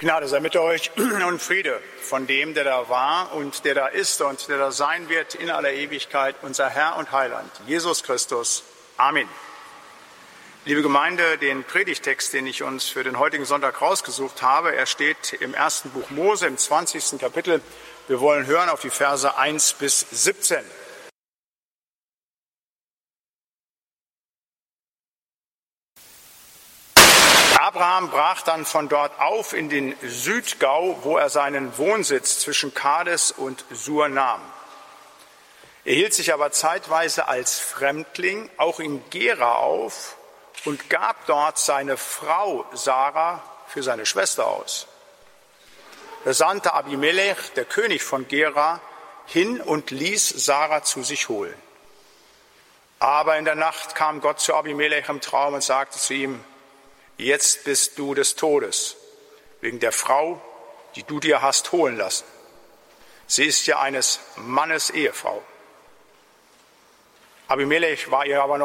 Gnade sei mit euch und Friede von dem, der da war und der da ist und der da sein wird in aller Ewigkeit, unser Herr und Heiland, Jesus Christus. Amen. Liebe Gemeinde, den Predigtext, den ich uns für den heutigen Sonntag rausgesucht habe, er steht im 1. Buch Mose, im 20. Kapitel. Wir wollen hören auf die Verse 1 bis 17. Abraham brach dann von dort auf in den Südgau, wo er seinen Wohnsitz zwischen Kades und Sur nahm. Er hielt sich aber zeitweise als Fremdling auch in Gera auf und gab dort seine Frau Sarah für seine Schwester aus. Da sandte Abimelech, der König von Gera, hin und ließ Sarah zu sich holen. Aber in der Nacht kam Gott zu Abimelech im Traum und sagte zu ihm: Jetzt bist du des Todes, wegen der Frau, die du dir hast holen lassen. Sie ist ja eines Mannes Ehefrau. Abimelech war ihr aber noch